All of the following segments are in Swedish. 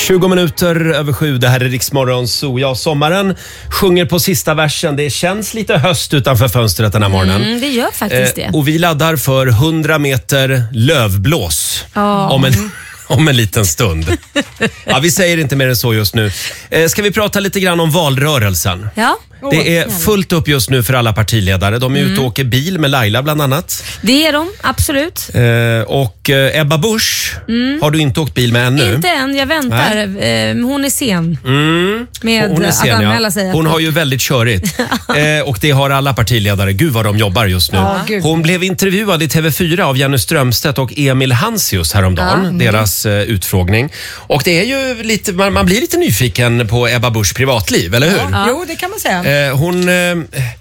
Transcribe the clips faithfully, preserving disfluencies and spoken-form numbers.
tjugo minuter över sju, det här är Rix Morgon Zoo. Ja, sommaren sjunger på sista versen. Det känns lite höst utanför fönstret den här morgonen. Mm, det gör faktiskt eh, det. Och vi laddar för hundra meter lövblås oh. om, en, om en liten stund. Ja, vi säger inte mer än så just nu. Eh, ska vi prata lite grann om valrörelsen? Ja. Det är fullt upp just nu för alla partiledare. De är mm. ute och åker bil med Laila bland annat. Det är de, absolut. Eh, och eh, Ebba Busch mm. har du inte åkt bil med ännu? Inte än, jag väntar. Eh, hon är sen. Mm. Med hon är sen, att anmäla sig. Ja. Hon har ju väldigt körigt. eh, och det har alla partiledare. Gud vad de jobbar just nu. Ja, hon blev intervjuad i T V fyra av Jenny Strömstedt och Emil Hansius häromdagen. Ja. Mm. Deras eh, utfrågning. Och det är ju lite, man, man blir lite nyfiken på Ebba Buschs privatliv, eller hur? Ja. Jo, det kan man säga. Hon, eh,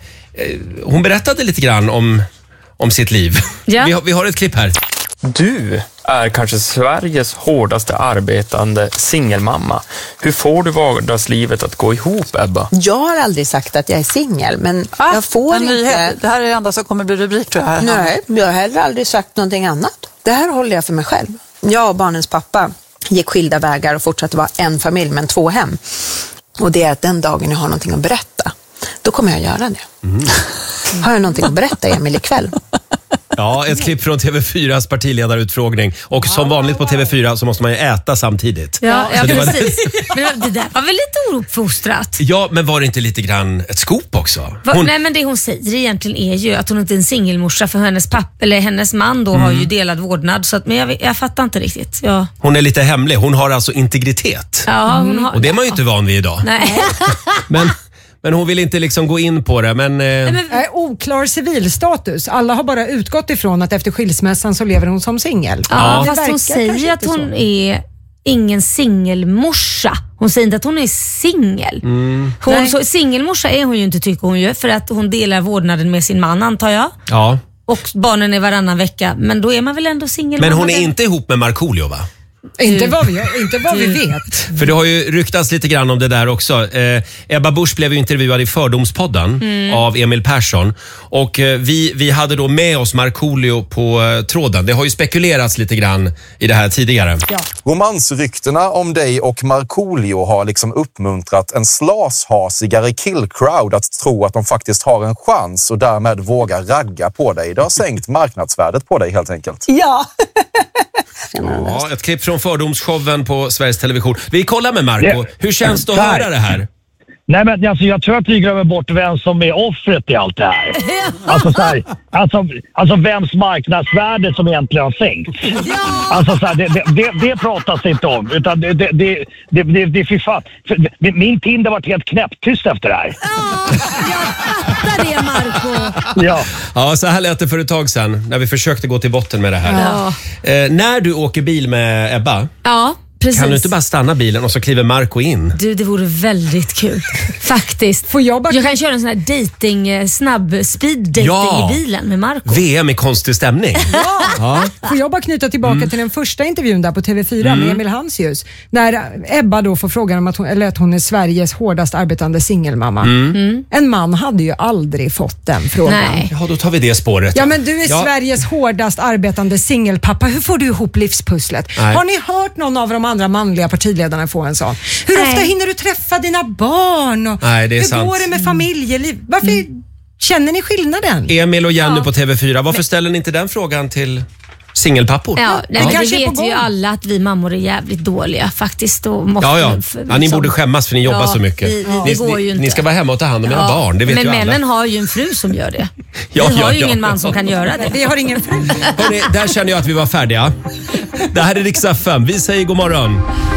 hon berättade lite grann om, om sitt liv. Ja. Vi, har, vi har ett klipp här. Du är kanske Sveriges hårdaste arbetande singelmamma. Hur får du vardagslivet att gå ihop, Ebba? Jag har aldrig sagt att jag är singel, men ah, jag får inte... Nyhet. Det här är det enda som kommer bli rubrik, tror jag. Nej, jag har heller aldrig sagt någonting annat. Det här håller jag för mig själv. Jag och barnens pappa gick skilda vägar och fortsatte vara en familj, men två hem. Och det är att den dagen jag har någonting att berätta, då kommer jag göra det. Mm. Har jag någonting att berätta, Emil, ikväll? Ja, ett klipp från T V fyras partiledarutfrågning. Och som vanligt på T V fyra så måste man ju äta samtidigt. Ja, ja det precis. Var... Men det där var väl lite ouppfostrat? Ja, men var det inte lite grann ett skop också? Hon... Nej, men det hon säger egentligen är ju att hon inte är en singelmorsa, för hennes pappa eller hennes man då mm. har ju delad vårdnad. Så att, men jag, jag fattar inte riktigt. Ja. Hon är lite hemlig. Hon har alltså integritet. Ja, hon har... Och det är man ju inte van vid idag. Nej. men... Men hon vill inte liksom gå in på det, men... Eh... Nej, men oklar civilstatus. Alla har bara utgått ifrån att efter skilsmässan så lever hon som singel. Ja, ja, fast hon säger att hon så. är ingen singelmorsa. Hon säger inte att hon är singel. Mm. Hon, singelmorsa är hon ju inte, tycker hon ju, för att hon delar vårdnaden med sin man, antar jag. Ja. Och barnen är varannan vecka, men då är man väl ändå singel. Men hon är inte ihop med Markoolio, va? Inte vad, vi, inte vad vi vet. För det har ju ryktats lite grann om det där också. Eh, Ebba Busch blev ju intervjuad i Fördomspodden mm. av Emil Persson. Och eh, vi, vi hade då med oss Markoolio på eh, tråden. Det har ju spekulerats lite grann i det här tidigare. Ja. Romansryktena om dig och Markoolio har liksom uppmuntrat en slashasigare killcrowd att tro att de faktiskt har en chans och därmed våga ragga på dig. Det har sänkt marknadsvärdet på dig helt enkelt. Ja. Ja, ett klipp från Fördomsshowen på Sveriges Television. Vi kollar med Marco. Hur känns det att höra det här? Nej, men alltså, jag tror att vi glömmer bort vem som är offret i allt det här. Alltså, så här, alltså, alltså vems marknadsvärde som egentligen har sänkts. Alltså, så här, det, det, det pratas inte om. Utan det, det, det, det, det, det fy fan. Min Tinder var helt knäpptyst efter det här. Ja, jag fattar det, Marco. Ja. Ja, så här lät det för ett tag sedan när vi försökte gå till botten med det här. Ja. Eh, när du åker bil med Ebba... Ja. Precis. Kan du inte bara stanna bilen och så kliver Marco in? Du, det vore väldigt kul. Faktiskt. Får jag, bara... jag kan köra en sån här dating, snabb speed dating ja. i bilen med Marco. V M i konstig stämning. Ja. Ja. Får jag bara knyta tillbaka mm. till den första intervjun där på T V fyra mm. med Emil Hansius. När Ebba då får frågan om att hon, eller att hon är Sveriges hårdast arbetande singelmamma. Mm. Mm. En man hade ju aldrig fått den frågan. Nej. Ja, då tar vi det spåret. Ja, men du är ja. Sveriges hårdast arbetande singelpappa. Hur får du ihop livspusslet? Nej. Har ni hört någon av de andra manliga partiledarna få en sån? Hur Nej. ofta hinner du träffa dina barn? Och Nej, det är hur sant. går det med familjeliv? Varför mm. känner ni skillnaden? Emil och Jenny ja. på T V fyra. Varför ställer ni inte den frågan till singelpappor? Ja, nej, ja. det, det vet ju alla att vi mammor är jävligt dåliga faktiskt. Och måste, ja, ja. Liksom, ja, ni borde skämmas för ni jobbar ja, så mycket. Det, det, det går ju inte. Ni ska vara hemma och ta hand om ja. era barn, det vet Men ju alla. männen har ju en fru som gör det. ja, vi har ja, ju ja. ingen man som kan göra det. Vi har ingen fru. Hörrni, där känner jag att vi var färdiga. Det här är Rix F M. Vi säger god morgon.